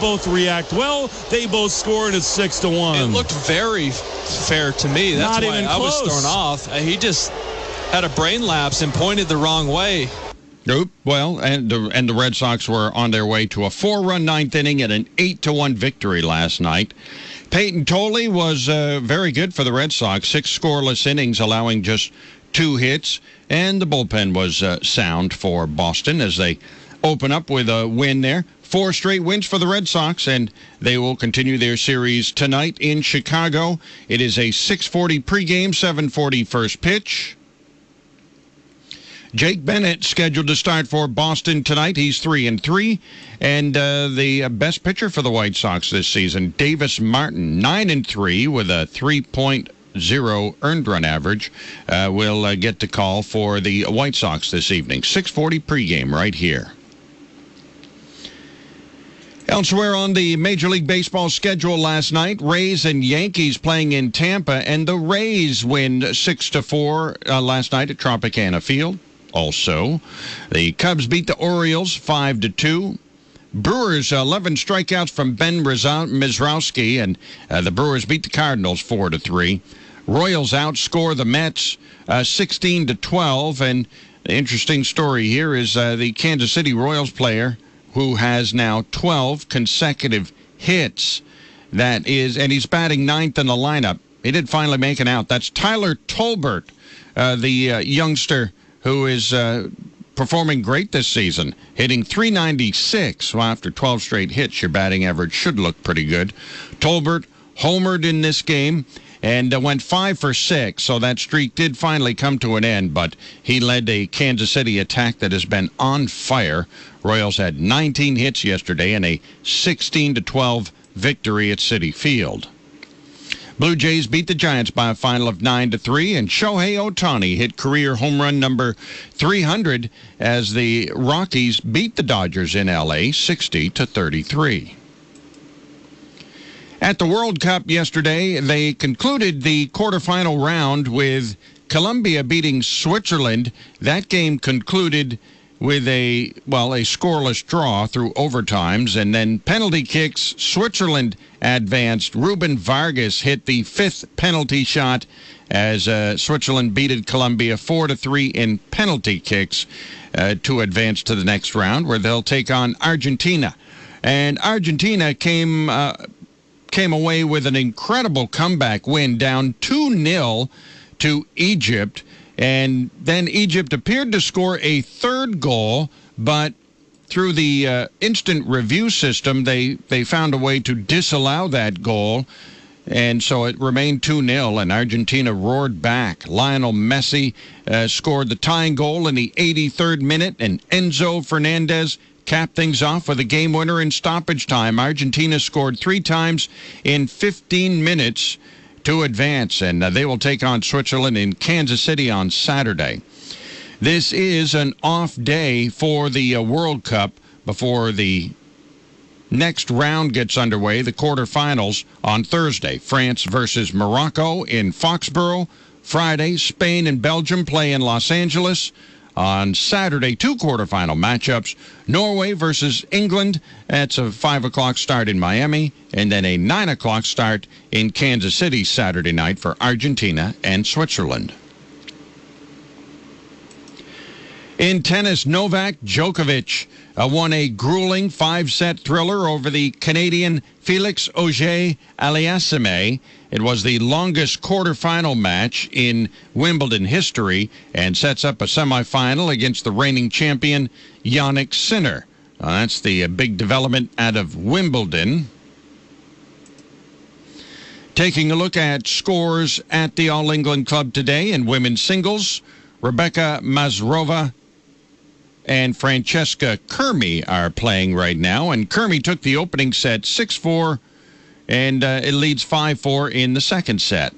both react well. They both score, and it's 6-1. It looked very fair to me. That's Not why even I was close. thrown off. He just had a brain lapse and pointed the wrong way. Nope. Well, and the Red Sox were on their way to a 4-run ninth inning and an 8-1 victory last night. Peyton Tolley was very good for the Red Sox. 6 scoreless innings, allowing just 2 hits, and the bullpen was sound for Boston as they open up with a win there. 4 straight wins for the Red Sox, and they will continue their series tonight in Chicago. It is a 6:40 pregame, 7:40 first pitch. Jake Bennett scheduled to start for Boston tonight. He's 3-3. And the best pitcher for the White Sox this season, Davis Martin, 9-3 with a 3.0 earned run average, will get the call for the White Sox this evening. 6:40 pregame right here. Elsewhere on the Major League Baseball schedule last night, Rays and Yankees playing in Tampa, and the Rays win 6-4 last night at Tropicana Field. Also, the Cubs beat the Orioles 5-2. Brewers, 11 strikeouts from Ben Mizrowski, and the Brewers beat the Cardinals 4-3. Royals outscore the Mets 16-12, and the interesting story here is the Kansas City Royals player who has now 12 consecutive hits. And he's batting 9th in the lineup. He did finally make an out. That's Tyler Tolbert, the youngster who is performing great this season, hitting .396. Well, after 12 straight hits, your batting average should look pretty good. Tolbert homered in this game and went 5 for 6, so that streak did finally come to an end, but he led a Kansas City attack that has been on fire. Royals had 19 hits yesterday and a 16-12 victory at Citi Field. Blue Jays beat the Giants by a final of 9-3, and Shohei Ohtani hit career home run number 300 as the Rockies beat the Dodgers in L.A. 60-33. At the World Cup yesterday, they concluded the quarterfinal round with Colombia beating Switzerland. That game concluded with a scoreless draw through overtimes, and then penalty kicks. Switzerland advanced. Ruben Vargas hit the 5th penalty shot as Switzerland beated Colombia 4-3 in penalty kicks to advance to the next round, where they'll take on Argentina. And Argentina came away with an incredible comeback win, down 2-0 to Egypt. And then Egypt appeared to score a 3rd goal, but through the instant review system, they found a way to disallow that goal. And so it remained 2-0, and Argentina roared back. Lionel Messi scored the tying goal in the 83rd minute, and Enzo Fernandez capped things off with a game winner in stoppage time. Argentina scored 3 times in 15 minutes to advance, and they will take on Switzerland in Kansas City on Saturday. This is an off day for the World Cup before the next round gets underway, the quarterfinals on Thursday. France versus Morocco in Foxborough. Friday, Spain and Belgium play in Los Angeles. On Saturday, 2 quarterfinal matchups. Norway versus England. That's a 5 o'clock start in Miami. And then a 9 o'clock start in Kansas City Saturday night for Argentina and Switzerland. In tennis, Novak Djokovic won a grueling 5-set thriller over the Canadian Felix Auger-Aliassime. It was the longest quarterfinal match in Wimbledon history and sets up a semifinal against the reigning champion Jannik Sinner. That's the big development out of Wimbledon. Taking a look at scores at the All England Club today in women's singles, Rebecca Mazurova and Francesca Kermi are playing right now, and Kermi took the opening set 6-4, and it leads 5-4 in the second set.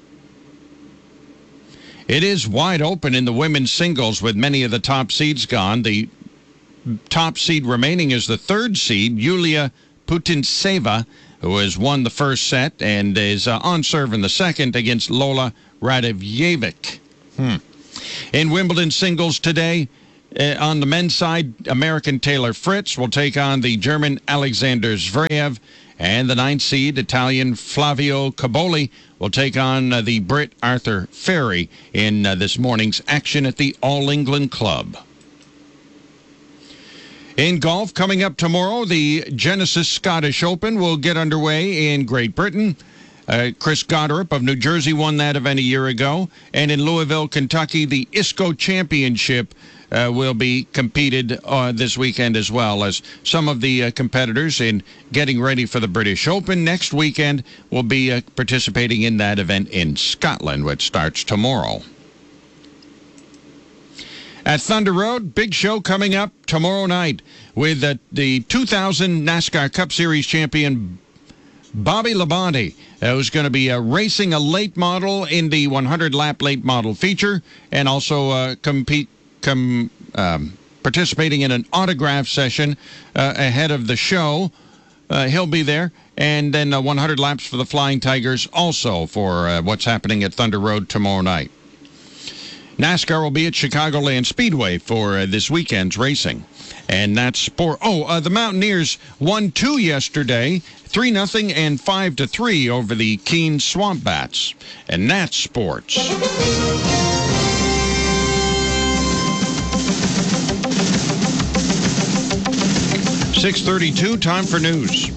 It is wide open in the women's singles with many of the top seeds gone. The top seed remaining is the 3rd seed, Yulia Putintseva, who has won the first set and is on serve in the second against Lola Radojevic. In Wimbledon singles today, On the men's side, American Taylor Fritz will take on the German Alexander Zverev. And the 9th seed, Italian Flavio Caboli, will take on the Brit Arthur Ferry in this morning's action at the All England Club. In golf, coming up tomorrow, the Genesis Scottish Open will get underway in Great Britain. Chris Goddard of New Jersey won that event a year ago. And in Louisville, Kentucky, the ISCO Championship will be competed this weekend as well, as some of the competitors in getting ready for the British Open next weekend will be participating in that event in Scotland, which starts tomorrow. At Thunder Road, big show coming up tomorrow night with the 2000 NASCAR Cup Series champion Bobby Labonte, who's going to be racing a late model in the 100-lap late model feature, and also participating in an autograph session ahead of the show. He'll be there. And then 100 laps for the Flying Tigers also for what's happening at Thunder Road tomorrow night. NASCAR will be at Chicagoland Speedway for this weekend's racing. And that's sport. The Mountaineers won 2 yesterday, 3-0 and 5-3 over the Keene Swamp Bats. And that's sports. 6:32, time for news.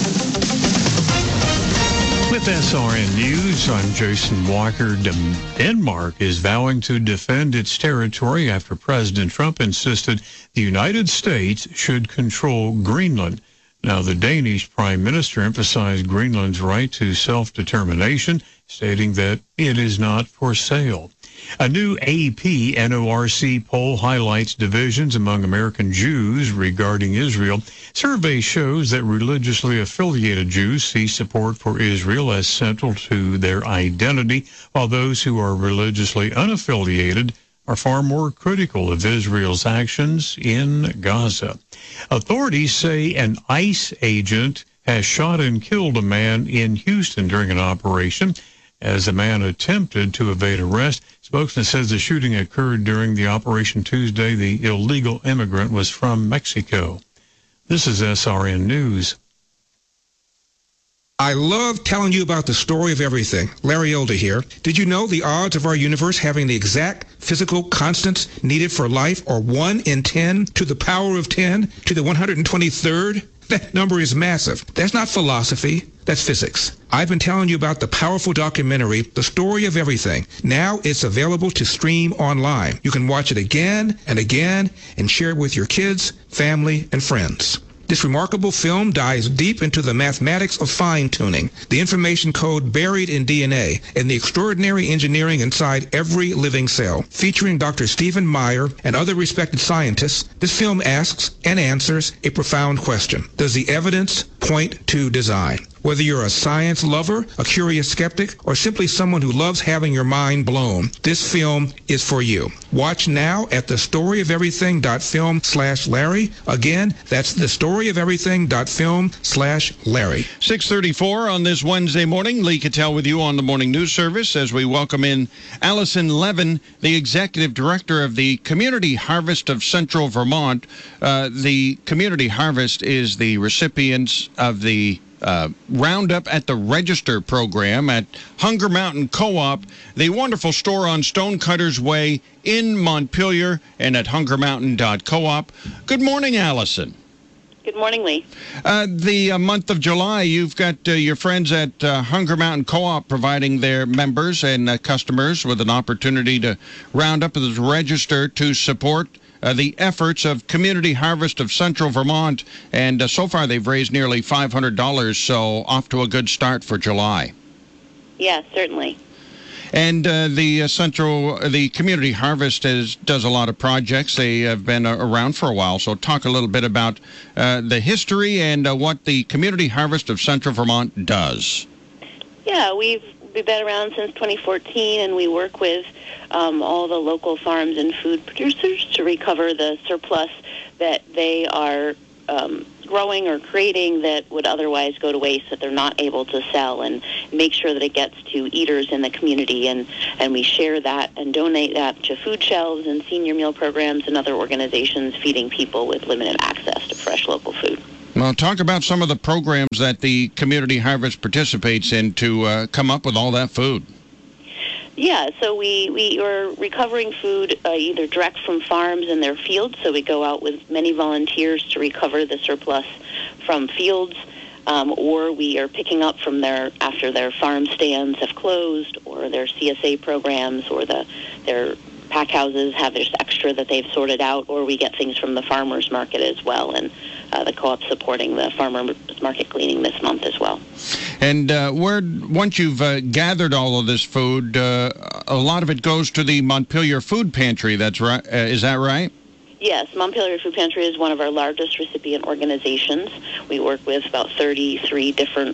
With SRN News, I'm Jason Walker. Denmark is vowing to defend its territory after President Trump insisted the United States should control Greenland. Now, the Danish Prime Minister emphasized Greenland's right to self-determination, stating that it is not for sale. A new AP NORC poll highlights divisions among American Jews regarding Israel. Survey shows that religiously affiliated Jews see support for Israel as central to their identity, while those who are religiously unaffiliated are far more critical of Israel's actions in Gaza. Authorities say an ICE agent has shot and killed a man in Houston during an operation as the man attempted to evade arrest. Spokesman says the shooting occurred during the operation Tuesday. The illegal immigrant was from Mexico. This is SRN News. I love telling you about the story of everything. Larry Elder here. Did you know the odds of our universe having the exact physical constants needed for life are 1 in 10 to the power of 10 to the 123rd? That number is massive. That's not philosophy. That's physics. I've been telling you about the powerful documentary, The Story of Everything. Now it's available to stream online. You can watch it again and again and share it with your kids, family, and friends. This remarkable film dives deep into the mathematics of fine-tuning, the information code buried in DNA, and the extraordinary engineering inside every living cell. Featuring Dr. Stephen Meyer and other respected scientists, this film asks and answers a profound question. Does the evidence point to design? Whether you're a science lover, a curious skeptic, or simply someone who loves having your mind blown, this film is for you. Watch now at thestoryoferything.film/Larry. Again, that's thestoryoferything.film/Larry. 6:34 on this Wednesday morning. Lee Cattell with you on the Morning News Service as we welcome in Allison Levin, the Executive Director of the Community Harvest of Central Vermont. The Community Harvest is the recipients of the Roundup at the Register program at Hunger Mountain Co-op, the wonderful store on Stonecutters Way in Montpelier, and at hungermountain.coop. Good morning, Allison. Good morning, Lee. The month of July, you've got your friends at Hunger Mountain Co-op providing their members and customers with an opportunity to round up at the Register to support the efforts of Community Harvest of Central Vermont, and so far they've raised nearly $500, so off to a good start for July. Yes, certainly. And the Community Harvest does a lot of projects. They have been around for a while, so talk a little bit about the history and what the Community Harvest of Central Vermont does. Yeah, we've been around since 2014, and we work with all the local farms and food producers to recover the surplus that they are growing or creating that would otherwise go to waste that they're not able to sell, and make sure that it gets to eaters in the community. And we share that and donate that to food shelves and senior meal programs and other organizations feeding people with limited access to fresh local food. Well, talk about some of the programs that the Community Harvest participates in to come up with all that food. Yeah, so we are recovering food either direct from farms in their fields, so we go out with many volunteers to recover the surplus from fields, or we are picking up from after their farm stands have closed, or their CSA programs, or their pack houses have this extra that they've sorted out, or we get things from the farmers market as well, and the co-op supporting the farmers market cleaning this month as well. And once you've gathered all of this food, a lot of it goes to the Montpelier Food Pantry. That's right. Is that right? Yes, Montpelier Food Pantry is one of our largest recipient organizations. We work with about 33 different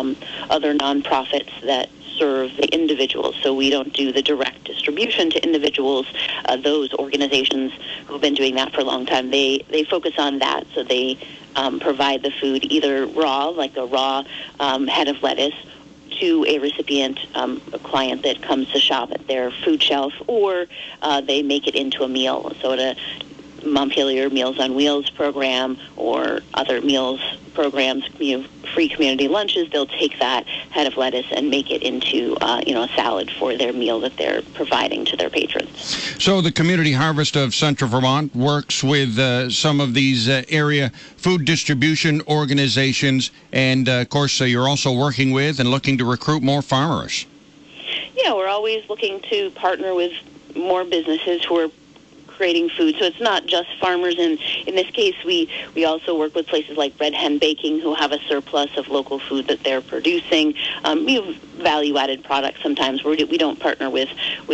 other nonprofits that serve the individuals. So we don't do the direct distribution to individuals. Those organizations who've been doing that for a long time, they focus on that. So they provide the food either raw, like a raw head of lettuce, to a recipient, a client that comes to shop at their food shelf, or they make it into a meal. So at a Montpelier Meals on Wheels program or other meals programs, free community lunches, they'll take that head of lettuce and make it into a salad for their meal that they're providing to their patrons. So the Community Harvest of Central Vermont works with some of these area food distribution organizations, and of course you're also working with and looking to recruit more farmers. Yeah, we're always looking to partner with more businesses who are creating food. So it's not just farmers. And in this case, we also work with places like Red Hen Baking, who have a surplus of local food that they're producing. We have value-added products sometimes. We don't partner with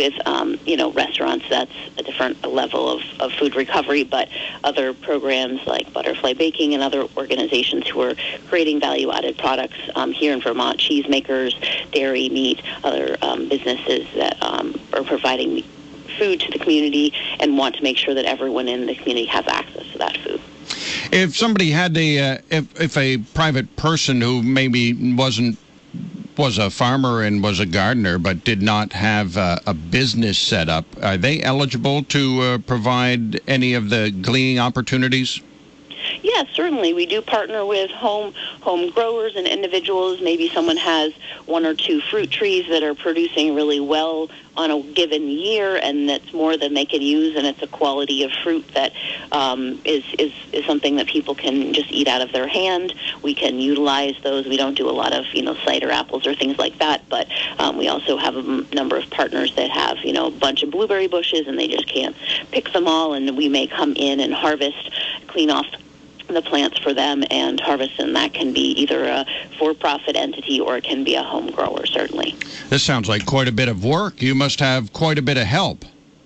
restaurants. That's a different level of food recovery. But other programs like Butterfly Baking and other organizations who are creating value-added products here in Vermont, cheesemakers, dairy, meat, other businesses that are providing food to the community and want to make sure that everyone in the community has access to that food. If somebody had if a private person who maybe was a farmer and was a gardener but did not have a business set up, are they eligible to provide any of the gleaning opportunities? Yes, certainly. We do partner with home growers and individuals. Maybe someone has one or two fruit trees that are producing really well on a given year, and that's more than they can use, and it's a quality of fruit that is something that people can just eat out of their hand. We can utilize those. We don't do a lot of cider apples or things like that, but we also have a number of partners that have a bunch of blueberry bushes, and they just can't pick them all, and we may come in and harvest, clean off the plants for them and harvest, and that can be either a for-profit entity or it can be a home grower, certainly. This sounds like quite a bit of work. You must have quite a bit of help.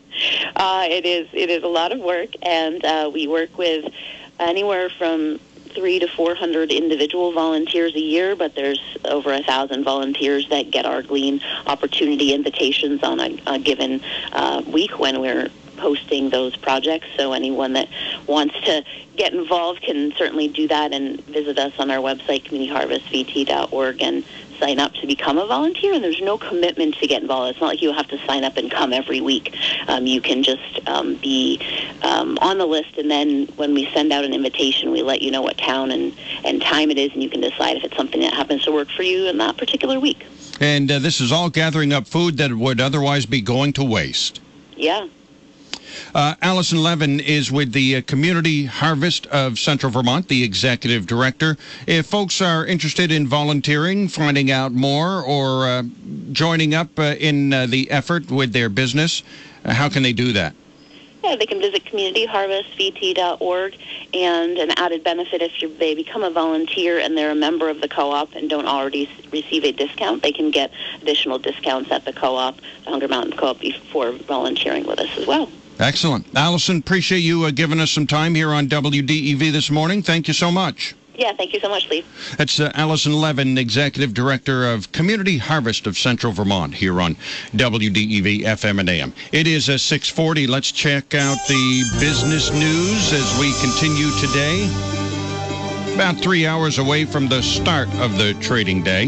It is a lot of work, and we work with anywhere from 300 to 400 individual volunteers a year, but there's over 1,000 volunteers that get our Glean opportunity invitations on a given week when we're posting those projects. So anyone that wants to get involved can certainly do that and visit us on our website, communityharvestvt.org, and sign up to become a volunteer. And there's no commitment to get involved. It's not like you have to sign up and come every week. You can just be on the list, and then when we send out an invitation, we let you know what town and time it is, and you can decide if it's something that happens to work for you in that particular week. And this is all gathering up food that would otherwise be going to waste. Yeah. Allison Levin is with the Community Harvest of Central Vermont, the executive director. If folks are interested in volunteering, finding out more, or joining up in the effort with their business, how can they do that? Yeah, they can visit communityharvestvt.org, and an added benefit if they become a volunteer and they're a member of the co-op and don't already receive a discount, they can get additional discounts at the co-op, the Hunger Mountain Co-op, before volunteering with us as well. Excellent. Allison, appreciate you giving us some time here on WDEV this morning. Thank you so much. Yeah, thank you so much, Lee. That's Allison Levin, Executive Director of Community Harvest of Central Vermont, here on WDEV FM and AM. It is 6:40. Let's check out the business news as we continue today. about 3 hours away from the start of the trading day.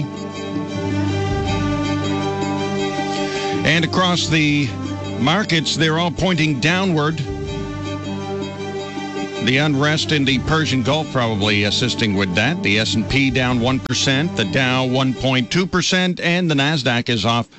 And across the markets, they're all pointing downward. The unrest in the Persian Gulf probably assisting with that. The S&P down 1%, the Dow 1.2%, and the NASDAQ is off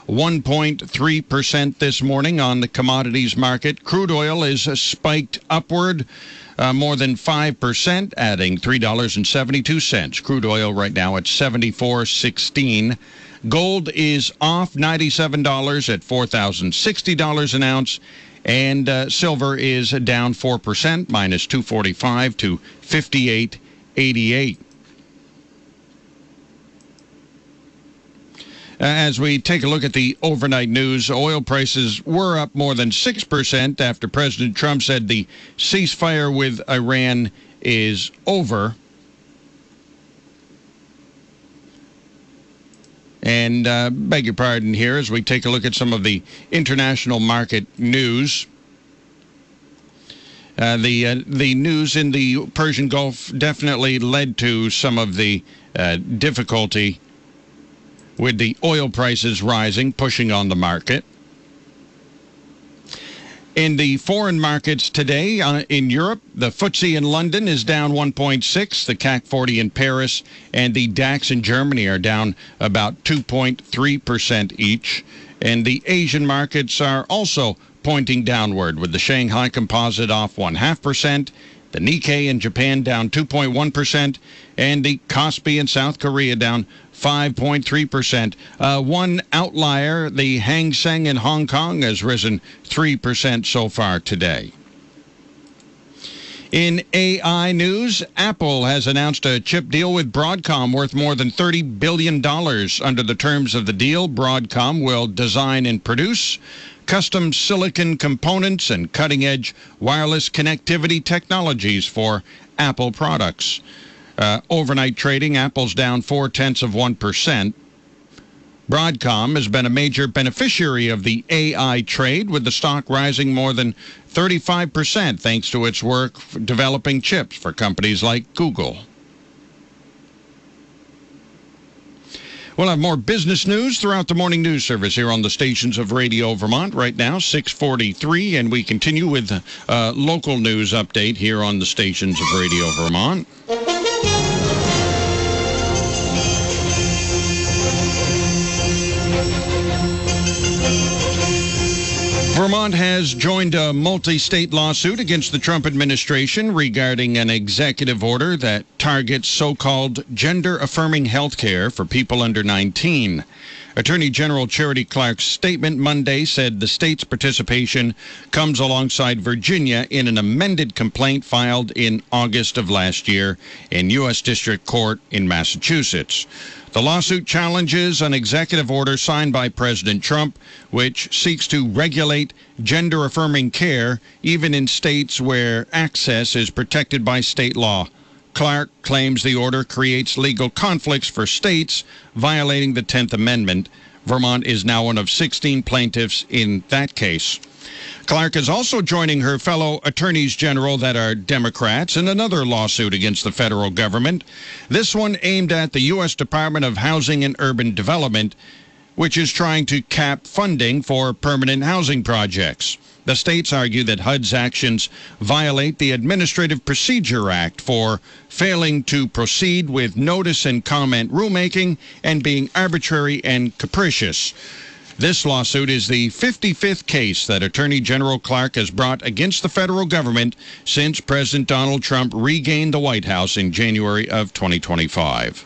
1.3% this morning on the commodities market. Crude oil is spiked upward more than 5%, adding $3.72. Crude oil right now at $74.16. Gold is off $97 at $4,060 an ounce. And silver is down 4%, minus $2.45 to $58.88. As we take a look at the overnight news, oil prices were up more than 6% after President Trump said the ceasefire with Iran is over. And beg your pardon here as we take a look at some of the international market news. The news in the Persian Gulf definitely led to some of the difficulty with the oil prices rising, pushing on the market. In the foreign markets today, in Europe, the FTSE in London is down 1.6, the CAC 40 in Paris and the DAX in Germany are down about 2.3% each. And the Asian markets are also pointing downward, with the Shanghai Composite off 0.5%, the Nikkei in Japan down 2.1%, and the Kospi in South Korea down 5.3%. One outlier, the Hang Seng in Hong Kong, has risen 3% so far today. In AI news, Apple has announced a chip deal with Broadcom worth more than $30 billion. Under the terms of the deal, Broadcom will design and produce custom silicon components and cutting-edge wireless connectivity technologies for Apple products. Overnight trading, Apple's down 0.4%. Broadcom has been a major beneficiary of the AI trade, with the stock rising more than 35% thanks to its work developing chips for companies like Google. We'll have more business news throughout the morning news service here on the stations of Radio Vermont. Right now, 6:43, and we continue with a local news update here on the stations of Radio Vermont. Vermont has joined a multi-state lawsuit against the Trump administration regarding an executive order that targets so-called gender-affirming health care for people under 19. Attorney General Charity Clark's statement Monday said the state's participation comes alongside Virginia in an amended complaint filed in August of last year in U.S. District Court in Massachusetts. The lawsuit challenges an executive order signed by President Trump, which seeks to regulate gender-affirming care even in states where access is protected by state law. Clark claims the order creates legal conflicts for states, violating the 10th Amendment. Vermont is now one of 16 plaintiffs in that case. Clark is also joining her fellow attorneys general that are Democrats in another lawsuit against the federal government, this one aimed at the U.S. Department of Housing and Urban Development, which is trying to cap funding for permanent housing projects. The states argue that HUD's actions violate the Administrative Procedure Act for failing to proceed with notice and comment rulemaking and being arbitrary and capricious. This lawsuit is the 55th case that Attorney General Clark has brought against the federal government since President Donald Trump regained the White House in January of 2025.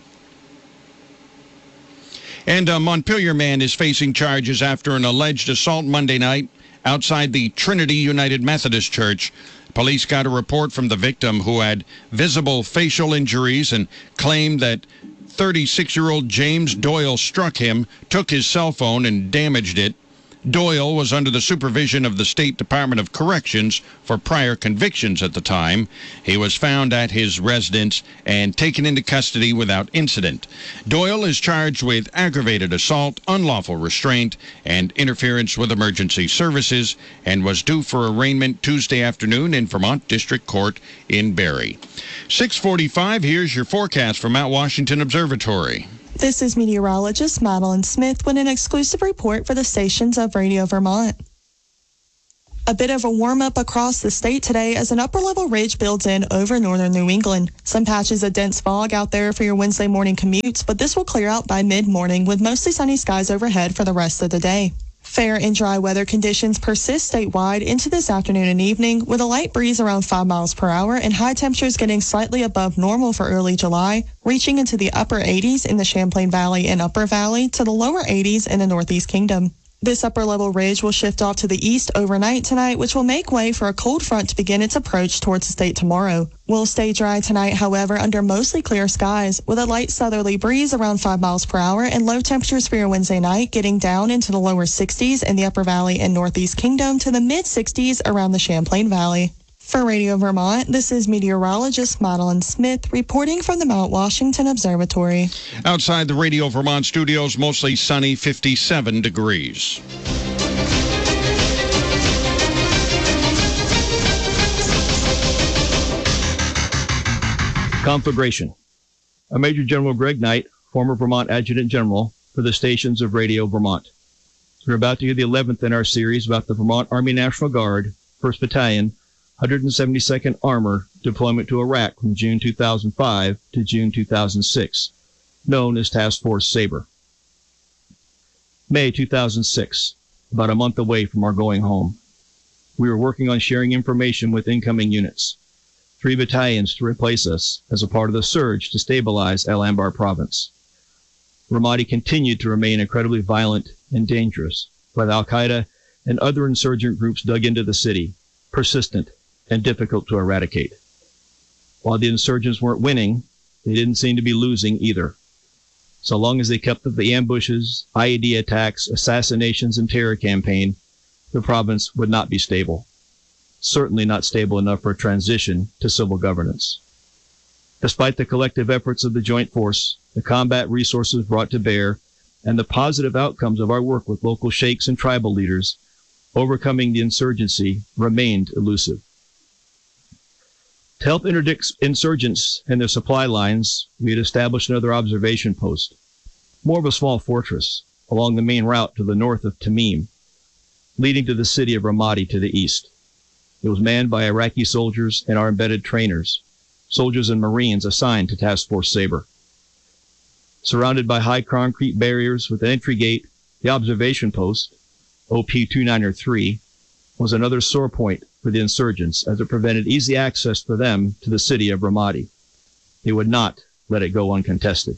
And a Montpelier man is facing charges after an alleged assault Monday night outside the Trinity United Methodist Church. Police got a report from the victim, who had visible facial injuries, and claimed that 36-year-old James Doyle struck him, took his cell phone, and damaged it. Doyle was under the supervision of the State Department of Corrections for prior convictions at the time. He was found at his residence and taken into custody without incident. Doyle is charged with aggravated assault, unlawful restraint, and interference with emergency services, and was due for arraignment Tuesday afternoon in Vermont District Court in Barrie. 6:45, here's your forecast from Mount Washington Observatory. This is meteorologist Madeline Smith with an exclusive report for the stations of Radio Vermont. A bit of a warm-up across the state today as an upper-level ridge builds in over northern New England. Some patches of dense fog out there for your Wednesday morning commutes, but this will clear out by mid-morning with mostly sunny skies overhead for the rest of the day. Fair and dry weather conditions persist statewide into this afternoon and evening, with a light breeze around 5 miles per hour and high temperatures getting slightly above normal for early July, reaching into the upper 80s in the Champlain Valley and Upper Valley to the lower 80s in the Northeast Kingdom. This upper-level ridge will shift off to the east overnight tonight, which will make way for a cold front to begin its approach towards the state tomorrow. We'll stay dry tonight, however, under mostly clear skies, with a light southerly breeze around 5 miles per hour and low temperatures for your Wednesday night getting down into the lower 60s in the Upper Valley and Northeast Kingdom to the mid-60s around the Champlain Valley. For Radio Vermont, this is meteorologist Madeline Smith reporting from the Mount Washington Observatory. Outside the Radio Vermont studios, mostly sunny, 57 degrees. Conflagration. Major General Greg Knight, former Vermont Adjutant General for the stations of Radio Vermont. We're about to hear the 11th in our series about the Vermont Army National Guard, 1st Battalion, 172nd Armor deployment to Iraq from June 2005 to June 2006, known as Task Force Sabre. May 2006, about a month away from our going home. We were working on sharing information with incoming units. 3 battalions to replace us as a part of the surge to stabilize El Anbar province. Ramadi continued to remain incredibly violent and dangerous, while Al-Qaeda and other insurgent groups dug into the city, persistent and difficult to eradicate. While the insurgents weren't winning, they didn't seem to be losing either. So long as they kept up the ambushes, IED attacks, assassinations, and terror campaign, the province would not be stable. Certainly not stable enough for a transition to civil governance. Despite the collective efforts of the Joint Force, the combat resources brought to bear, and the positive outcomes of our work with local sheikhs and tribal leaders, overcoming the insurgency remained elusive. To help interdict insurgents and their supply lines, we had established another observation post, more of a small fortress, along the main route to the north of Tamim, leading to the city of Ramadi to the east. It was manned by Iraqi soldiers and our embedded trainers, soldiers and Marines assigned to Task Force Sabre. Surrounded by high concrete barriers with an entry gate, the observation post, OP-293, was another sore point for the insurgents as it prevented easy access for them to the city of Ramadi. They would not let it go uncontested.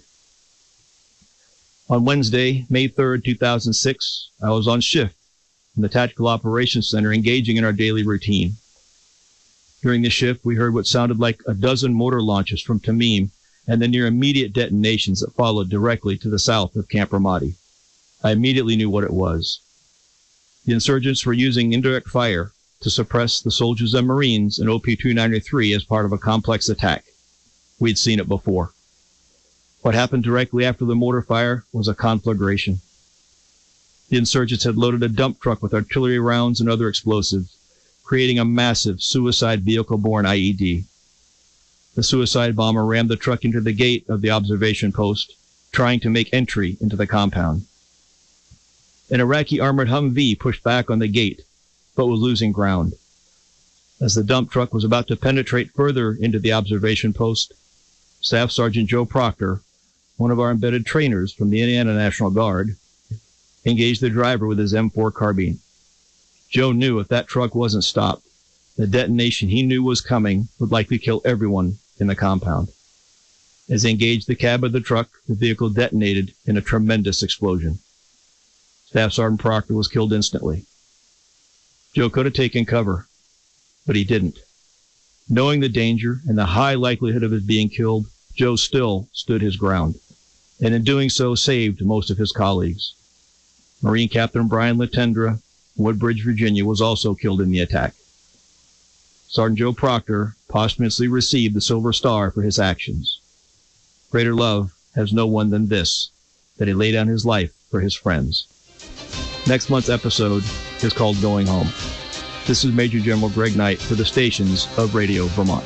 On Wednesday, May 3rd, 2006, I was on shift in the Tactical Operations Center engaging in our daily routine. During the shift, we heard what sounded like a dozen mortar launches from Tamim and the near immediate detonations that followed directly to the south of Camp Ramadi. I immediately knew what it was. The insurgents were using indirect fire to suppress the soldiers and Marines in OP-293 as part of a complex attack. We'd seen it before. What happened directly after the mortar fire was a conflagration. The insurgents had loaded a dump truck with artillery rounds and other explosives, creating a massive suicide vehicle-borne IED. The suicide bomber rammed the truck into the gate of the observation post, trying to make entry into the compound. An Iraqi armored Humvee pushed back on the gate, but was losing ground. As the dump truck was about to penetrate further into the observation post, Staff Sergeant Joe Proctor, one of our embedded trainers from the Indiana National Guard, engaged the driver with his M4 carbine. Joe knew if that truck wasn't stopped, the detonation he knew was coming would likely kill everyone in the compound. As he engaged the cab of the truck, the vehicle detonated in a tremendous explosion. Staff Sergeant Proctor was killed instantly. Joe could have taken cover, but he didn't. Knowing the danger and the high likelihood of his being killed, Joe still stood his ground, and in doing so saved most of his colleagues. Marine Captain Brian Latendra, Woodbridge, Virginia, was also killed in the attack. Sergeant Joe Proctor posthumously received the Silver Star for his actions. Greater love has no one than this, that he laid down his life for his friends. Next month's episode is called Going Home. This is Major General Greg Knight for the stations of Radio Vermont.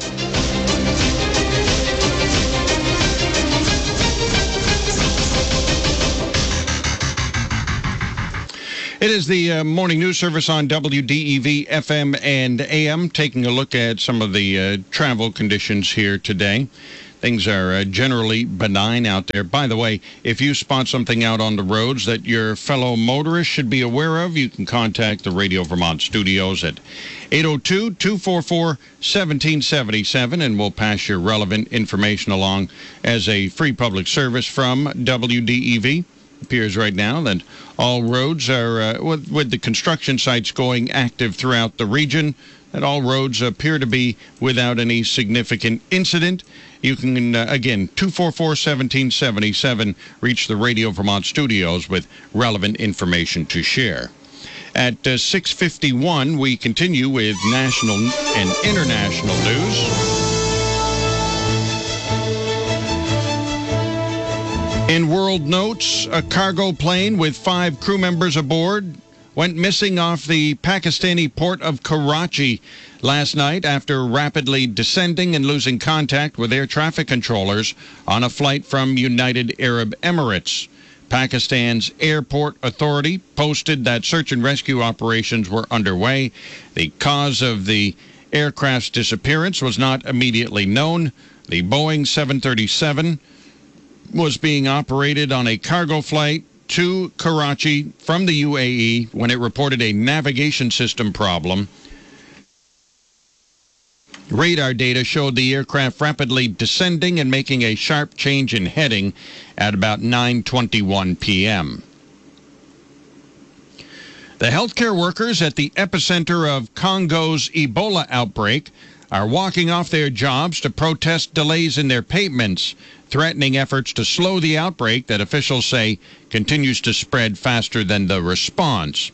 It is the morning news service on WDEV FM and AM, taking a look at some of the travel conditions here today. Things are generally benign out there. By the way, if you spot something out on the roads that your fellow motorists should be aware of, you can contact the Radio Vermont studios at 802-244-1777, and we'll pass your relevant information along as a free public service from WDEV. Appears right now that all roads are, with the construction sites going active throughout the region, that all roads appear to be without any significant incident. You can, again, 244-1777, reach the Radio Vermont studios with relevant information to share. At 6:51, we continue with national and international news. In world notes, a cargo plane with 5 crew members aboard went missing off the Pakistani port of Karachi last night after rapidly descending and losing contact with air traffic controllers on a flight from United Arab Emirates. Pakistan's Airport Authority posted that search and rescue operations were underway. The cause of the aircraft's disappearance was not immediately known. The Boeing 737 was being operated on a cargo flight to Karachi from the UAE when it reported a navigation system problem. Radar data showed the aircraft rapidly descending and making a sharp change in heading at about 9:21 p.m. The healthcare workers at the epicenter of Congo's Ebola outbreak are walking off their jobs to protest delays in their payments, threatening efforts to slow the outbreak that officials say continues to spread faster than the response.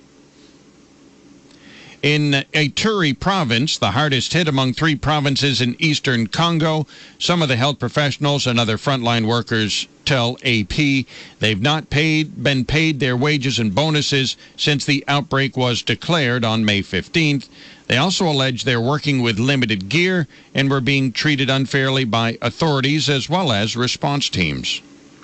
In Ituri province, the hardest hit among 3 provinces in eastern Congo, some of the health professionals and other frontline workers tell AP they've not been paid their wages and bonuses since the outbreak was declared on May 15th. They also allege they're working with limited gear and were being treated unfairly by authorities as well as response teams.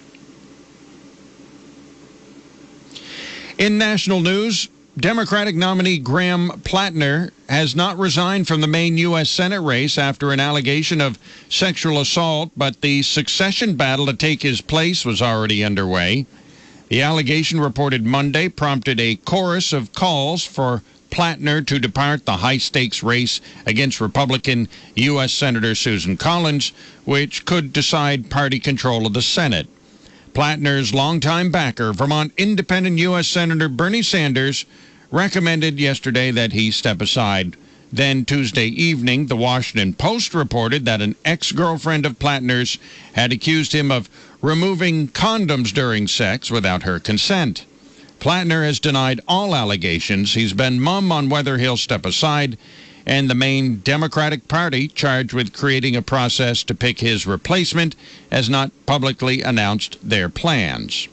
In national news, Democratic nominee Graham Plattner has not resigned from the Maine U.S. Senate race after an allegation of sexual assault, but the succession battle to take his place was already underway. The allegation, reported Monday, prompted a chorus of calls for Plattner to depart the high-stakes race against Republican U.S. Senator Susan Collins, which could decide party control of the Senate. Plattner's longtime backer, Vermont Independent U.S. Senator Bernie Sanders, recommended yesterday that he step aside. Then Tuesday evening, the Washington Post reported that an ex-girlfriend of Plattner's had accused him of removing condoms during sex without her consent. Plattner has denied all allegations. He's been mum on whether he'll step aside, and the Maine Democratic Party, charged with creating a process to pick his replacement, has not publicly announced their plans.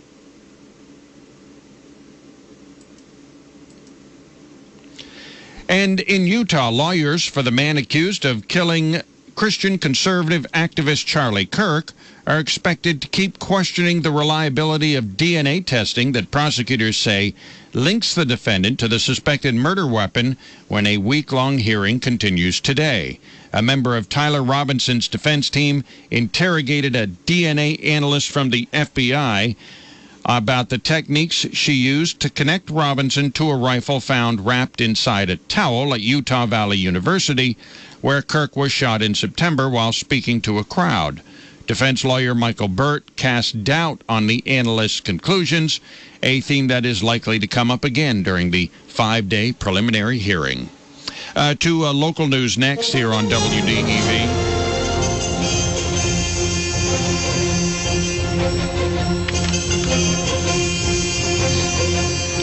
And in Utah, lawyers for the man accused of killing Christian conservative activist Charlie Kirk are expected to keep questioning the reliability of DNA testing that prosecutors say links the defendant to the suspected murder weapon when a week-long hearing continues today. A member of Tyler Robinson's defense team interrogated a DNA analyst from the FBI about the techniques she used to connect Robinson to a rifle found wrapped inside a towel at Utah Valley University, where Kirk was shot in September while speaking to a crowd. Defense lawyer Michael Burt cast doubt on the analyst's conclusions, a theme that is likely to come up again during the 5-day preliminary hearing. To local news next here on WDEV.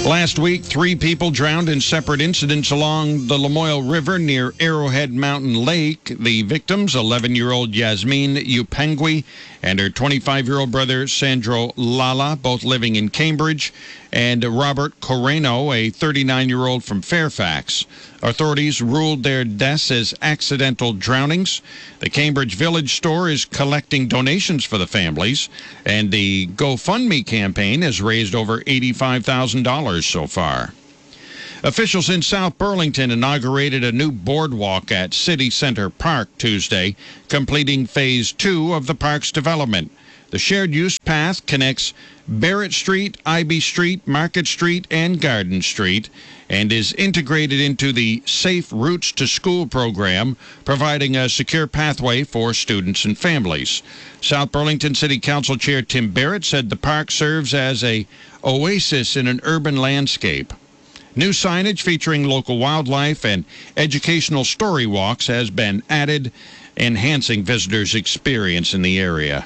Last week, 3 people drowned in separate incidents along the Lamoille River near Arrowhead Mountain Lake. The victims, 11-year-old Yasmin Upengui and her 25-year-old brother Sandro Lala, both living in Cambridge, and Robert Coreno, a 39-year-old from Fairfax. Authorities ruled their deaths as accidental drownings. The Cambridge Village store is collecting donations for the families, and the GoFundMe campaign has raised over $85,000 so far. Officials in South Burlington inaugurated a new boardwalk at City Center Park Tuesday, completing Phase 2 of the park's development. The shared-use path connects Barrett Street, Ivy Street, Market Street, and Garden Street, and is integrated into the Safe Routes to School program, providing a secure pathway for students and families. South Burlington City Council Chair Tim Barrett said the park serves as an oasis in an urban landscape. New signage featuring local wildlife and educational story walks has been added, enhancing visitors' experience in the area.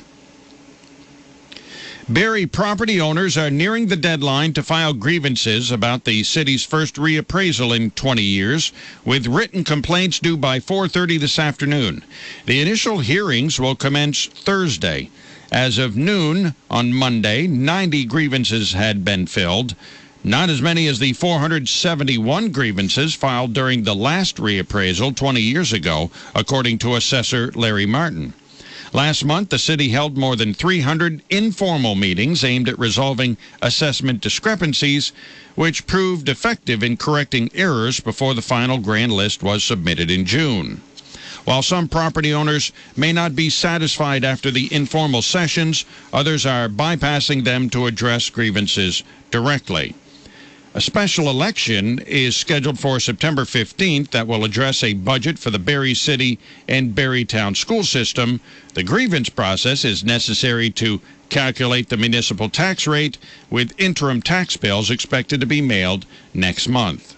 Barrie property owners are nearing the deadline to file grievances about the city's first reappraisal in 20 years, with written complaints due by 4:30 this afternoon. The initial hearings will commence Thursday. As of noon on Monday, 90 grievances had been filled, not as many as the 471 grievances filed during the last reappraisal 20 years ago, according to Assessor Larry Martin. Last month, the city held more than 300 informal meetings aimed at resolving assessment discrepancies, which proved effective in correcting errors before the final grand list was submitted in June. While some property owners may not be satisfied after the informal sessions, others are bypassing them to address grievances directly. A special election is scheduled for September 15th that will address a budget for the Barrie City and Barrie Town school system. The grievance process is necessary to calculate the municipal tax rate, with interim tax bills expected to be mailed next month.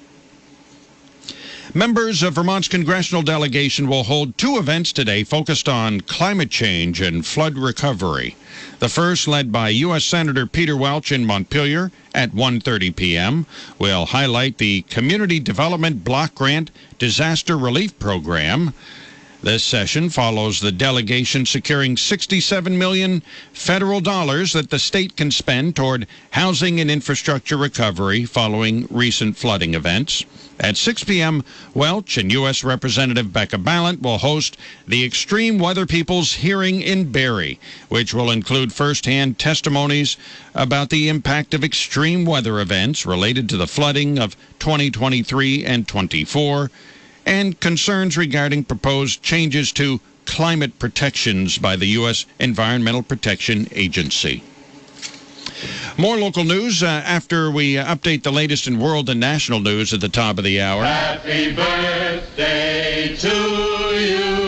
Members of Vermont's congressional delegation will hold 2 events today focused on climate change and flood recovery. The first, led by U.S. Senator Peter Welch in Montpelier at 1:30 p.m., will highlight the Community Development Block Grant Disaster Relief Program. This session follows the delegation securing $67 million federal dollars that the state can spend toward housing and infrastructure recovery following recent flooding events. At 6 p.m., Welch and U.S. Representative Becca Balint will host the Extreme Weather People's Hearing in Barrie, which will include firsthand testimonies about the impact of extreme weather events related to the flooding of 2023 and 24, and concerns regarding proposed changes to climate protections by the U.S. Environmental Protection Agency. More local news after we update the latest in world and national news at the top of the hour. Happy birthday to you.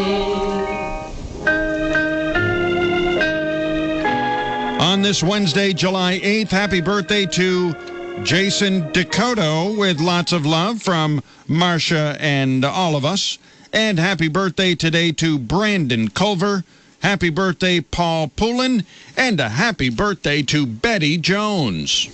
On this Wednesday, July 8th, happy birthday to Jason Dakota, with lots of love from Marcia and all of us. And happy birthday today to Brandon Culver. Happy birthday, Paul Poulin, and a happy birthday to Betty Jones.